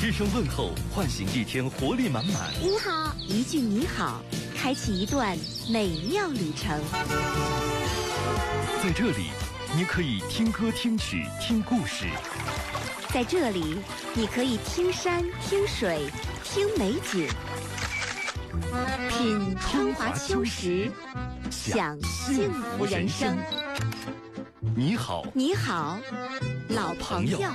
一声问候，唤醒一天活力满满。 你好，一句你好，开启一段美妙旅程。 在这里，你可以听歌听曲听故事。 在这里，你可以听山听水听美景，品春华秋实，享幸福人生。 你好， 你好，老朋友。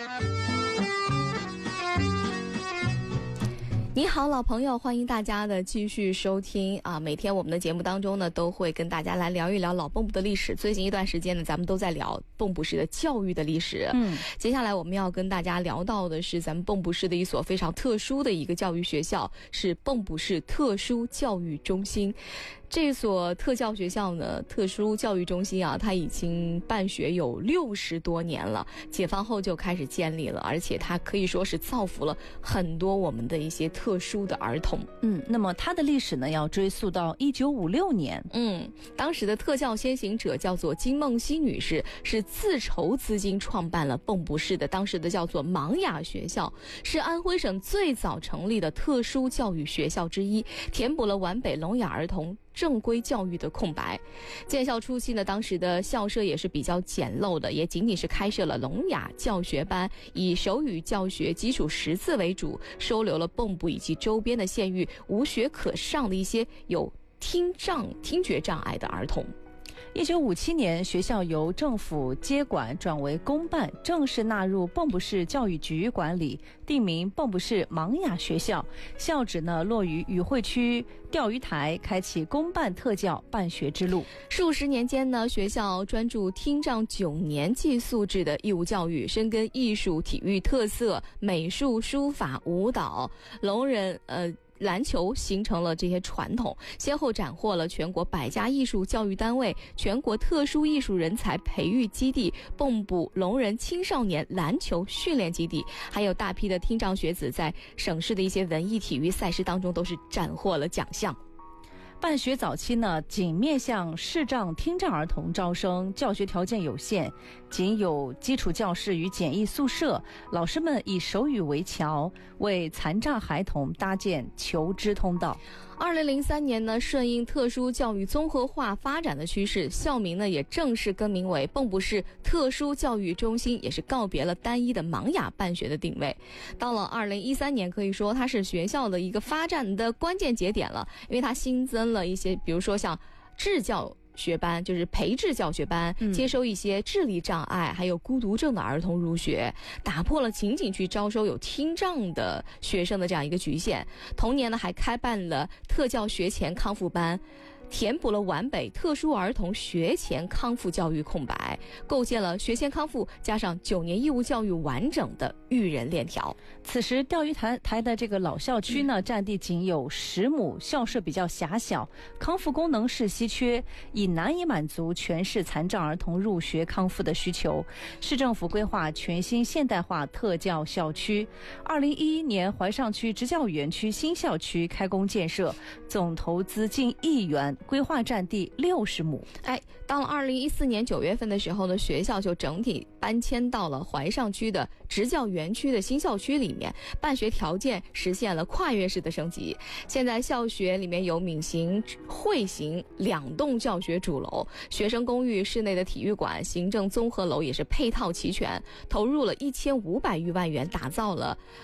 你好，老朋友，欢迎大家的继续收听啊！每天我们的节目当中呢，都会跟大家来聊一聊老蚌埠的历史。最近一段时间呢，咱们都在聊蚌埠市的教育的历史。接下来我们要跟大家聊到的是咱们蚌埠市的一所非常特殊的一个教育学校，是蚌埠市特殊教育中心。这所特教学校呢，特殊教育中心啊，它已经办学有60多年了，解放后就开始建立了，而且它可以说是造福了很多我们的一些特殊的儿童。 那么它的历史呢，要追溯到1956年。 当时的特教先行者叫做金梦溪女士，是自筹资金创办了蚌埠市的当时的叫做盲雅学校，是安徽省最早成立的特殊教育学校之一，填补了皖北聋哑儿童正规教育的空白。建校初期呢，当时的校舍也是比较简陋的，也仅仅是开设了聋哑教学班，以手语教学、基础识字为主，收留了蚌埠以及周边的县域无学可上的一些有听觉障碍的儿童。 1957年，学校由政府接管转为公办，正式纳入蚌埠市教育局管理，定名蚌埠市盲雅学校。校址呢落于与会区钓鱼台，开启公办特教办学之路。 数十年间呢，学校专注听障9年寄宿制的义务教育，深耕艺术、体育特色、美术、书法、舞蹈、聋人篮球形成了这些传统，先后斩获了全国100家艺术教育单位、全国特殊艺术人才培育基地、蚌埠聋人青少年篮球训练基地，还有大批的听障学子在省市的一些文艺体育赛事当中都是斩获了奖项。 办学早期呢，仅面向视障、听障儿童招生，教学条件有限，仅有基础教室与简易宿舍，老师们以手语为桥，为残障孩童搭建求知通道。 2003年呢，顺应特殊教育综合化发展的趋势，校名呢也正式更名为蚌埠市特殊教育中心，也是告别了单一的盲雅办学的定位。到了2013年，可以说它是学校的一个发展的关键节点了，因为它新增了一些，比如说像智教学班，就是培智教学班，接收一些智力障碍还有孤独症的儿童入学，打破了仅仅去招收有听障的学生的这样一个局限。同年呢，还开办了特教学前康复班，填补了皖北特殊儿童学前康复教育空白，构建了学前康复加上9年义务教育完整的育人链条。 此时钓鱼台的这个老校区呢，占地仅有10亩，校舍比较狭小，康复功能是稀缺，已难以满足全市残障儿童入学康复的需求。市政府规划全新现代化特教校区，2011年怀上区职教园区新校区开工建设，总投资近1亿元，规划占地60亩。 到了2014年9月份的时候呢，学校就整体搬迁到了怀上区的职教园区的新校区里面，办学条件实现了跨越式的升级。现在校学里面有闽型、会型2栋教学主楼，学生公寓、室内的体育馆、行政综合楼也是配套齐全，投入了1500余万元，打造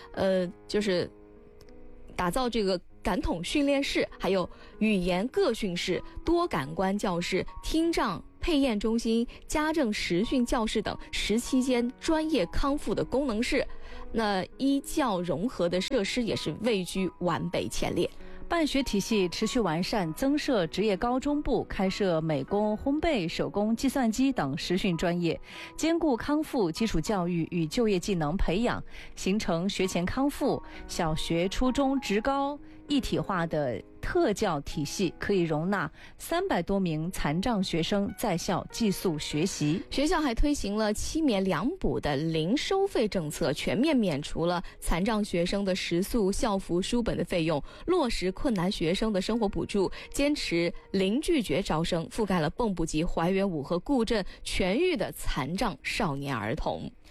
这个感统训练室，还有语言各训室、多感官教室、听障配验中心、家政实训教室等17间专业康复的功能室。那医教融合的设施也是位居皖北前列。 办学体系持续完善，增设职业高中部，开设美工、烘焙、手工、计算机等实训专业，兼顾康复基础教育与就业技能培养，形成学前康复、小学、初中、职高一体化的特教体系，可以容纳300多名残障学生在校寄宿学习。 学校还推行了7免2补的零收费政策，全面免除了残障学生的食宿、校服、书本的费用，落实困难学生的生活补助，坚持零拒绝招生，覆盖了蚌埠及怀远五和固镇全域的残障少年儿童。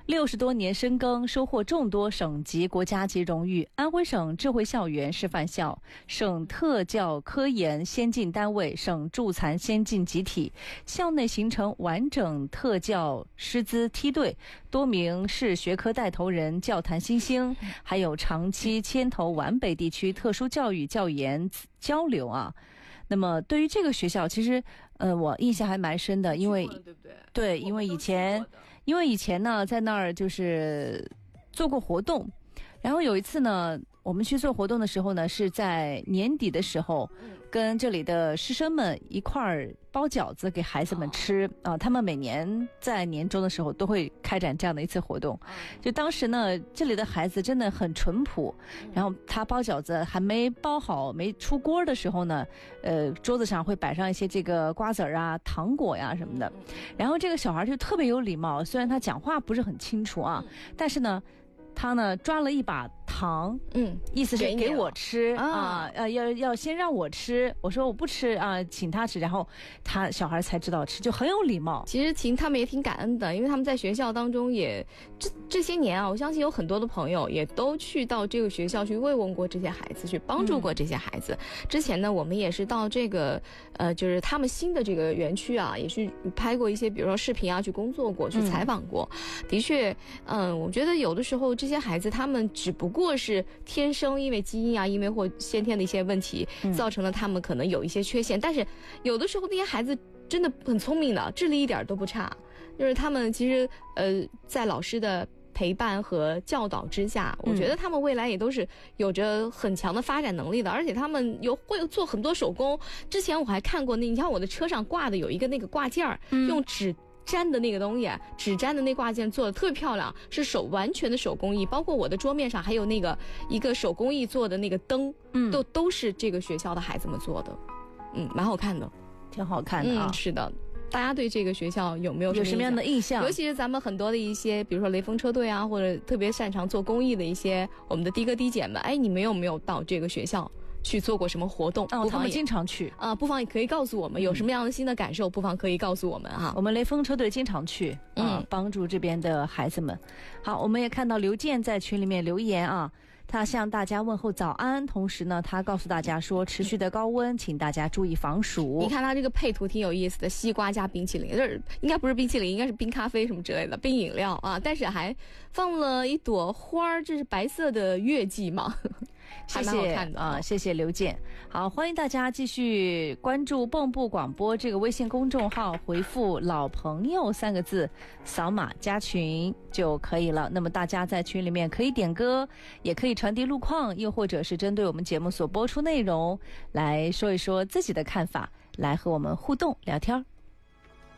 60多年深耕，收获众多省级、国家级荣誉。安徽省智慧校园示范校、省特教科研先进单位、省助残先进集体，校内形成完整特教师资梯队，多名市学科带头人、教坛新星，还有长期牵头皖北地区特殊教育教研交流啊。那么对于这个学校，其实我印象还蛮深的，因为对不对？ 对，因为以前呢，在那儿就是做过活动，然后有一次呢，我们去做活动的时候呢，是在年底的时候，跟这里的师生们一块儿包饺子给孩子们吃啊。他们每年在年终的时候都会开展这样的一次活动。就当时呢，这里的孩子真的很淳朴，然后他包饺子还没包好、没出锅的时候呢，桌子上会摆上一些这个瓜子儿啊、糖果呀什么的。然后这个小孩就特别有礼貌，虽然他讲话不是很清楚啊，但是呢，他呢抓了一把糖，意思是给我吃啊，要先让我吃，我说我不吃啊，请他吃，然后他小孩才知道吃，就很有礼貌。 其实他们也挺感恩的，因为他们在学校当中也这些年啊，我相信有很多的朋友也都去到这个学校去慰问过这些孩子，去帮助过这些孩子。之前呢，我们也是到这个就是他们新的这个园区啊，也去拍过一些，比如说视频啊，去工作过，去采访过。的确，我觉得有的时候这些孩子他们只不过是天生因为基因啊，因为或先天的一些问题，造成了他们可能有一些缺陷。但是有的时候那些孩子真的很聪明的，智力一点都不差。就是他们其实在老师的陪伴和教导之下，我觉得他们未来也都是有着很强的发展能力的，而且他们会做很多手工。之前我还看过你看我的车上挂的有一个那个挂件儿，用纸粘的那个东西，纸粘的那挂件做的特别漂亮，是完全的手工艺。包括我的桌面上还有那个一个手工艺做的那个灯，都是这个学校的孩子们做的，蛮好看的， 挺好看的啊。 是的。大家对这个学校有没有什么样的印象？ 尤其是咱们很多的一些，比如说雷锋车队啊，或者特别擅长做公益的一些我们的的哥的姐们，你们有没有到这个学校去做过什么活动？ 他们经常去啊，不妨也可以告诉我们有什么样的新的感受，不妨可以告诉我们哈。 我们雷锋车队经常去帮助这边的孩子们。好，我们也看到刘健在群里面留言啊。他向大家问候早安，同时呢，他告诉大家说，持续的高温，请大家注意防暑。 你看他这个配图挺有意思的，西瓜加冰淇淋，这应该不是冰淇淋，应该是冰咖啡什么之类的冰饮料啊，但是还放了一朵花，这是白色的月季嘛。 谢谢啊，谢谢刘健。好，欢迎大家继续关注蚌埠广播这个微信公众号，回复“老朋友”3个字，扫码加群就可以了。那么大家在群里面可以点歌，也可以传递路况，又或者是针对我们节目所播出内容来说一说自己的看法，来和我们互动聊天。